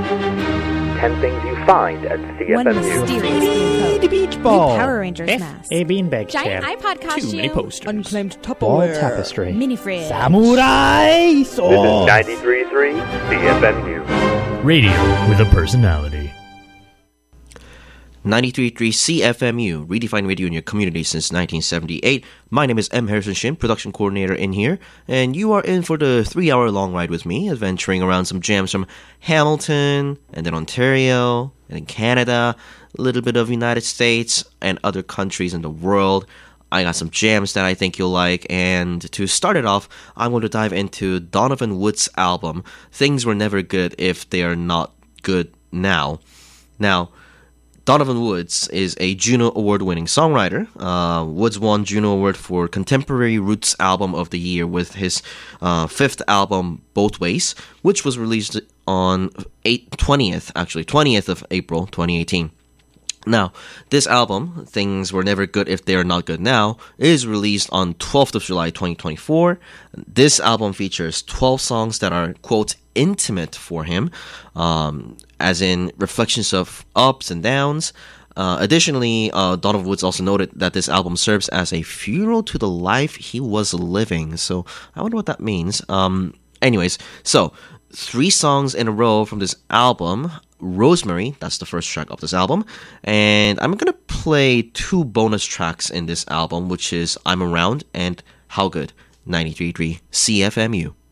10 things you find at One CFMU. mysterious blue coat. The beach ball. New Power Rangers F mask. a beanbag Giant chair. iPod costume. Too many posters. Unclaimed Wall Tupperware. tapestry. Mini fridge. Samurai This is sword. 93.3 CFMU. Radio with a personality. 93.3 CFMU, redefined radio in your community since 1978. My name is M. Harrison Shin, production coordinator in here, and you are in for the 3-hour-long ride with me, adventuring around some jams from Hamilton, and then Ontario, and then Canada, a little bit of United States, and other countries in the world. I got some jams that I think you'll like, and to start it off, I'm going to dive into Donovan Wood's album, Things Were Never Good If They Are Not Good Now. Now, Donovan Woods is a Juno Award-winning songwriter. Woods won Juno Award for Contemporary Roots Album of the Year with his fifth album, Both Ways, which was released on 20th of April, 2018. Now, this album, Things Were Never Good If They Are Not Good Now, is released on 12th of July 2024. This album features 12 songs that are, quote, intimate for him, as in reflections of ups and downs. Additionally, Donovan Woods also noted that this album serves as a funeral to the life he was living. So, I wonder what that means. Anyways, so 3 songs in a row from this album. Rosemary, that's the first track of this album, and I'm gonna play 2 bonus tracks in this album, which is I'm Around and How Good. 93.3 CFMU.